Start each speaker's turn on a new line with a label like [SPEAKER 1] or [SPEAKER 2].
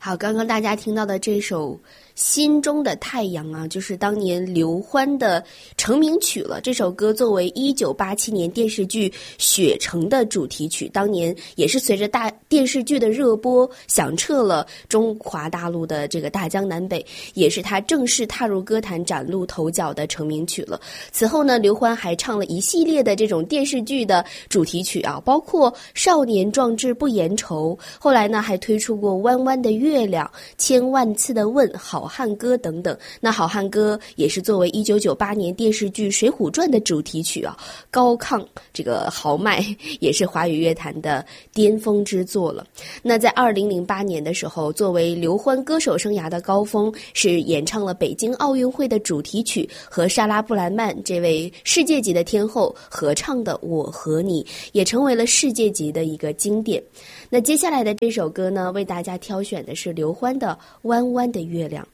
[SPEAKER 1] 好，刚刚大家听到的这首心中的太阳啊，就是当年刘欢的成名曲了。这首歌作为1987年电视剧《雪城》的主题曲，当年也是随着电视剧的热播，响彻了中华大陆的这个大江南北，也是他正式踏入歌坛崭露头角的成名曲了。此后呢，刘欢还唱了一系列的这种电视剧的主题曲啊，包括《少年壮志不言愁》，后来呢还推出过《弯弯的月亮》、千万次的问、好汉歌等等。那好汉歌也是作为1998年电视剧《水浒传》的主题曲啊，高亢这个豪迈，也是华语乐坛的巅峰之作了。那在2008年的时候，作为刘欢歌手生涯的高峰，是演唱了北京奥运会的主题曲，和莎拉布兰曼这位世界级的天后合唱的《我和你》，也成为了世界级的一个经典。那接下来的这首歌呢，为大家挑选的是刘欢的《弯弯的月亮》。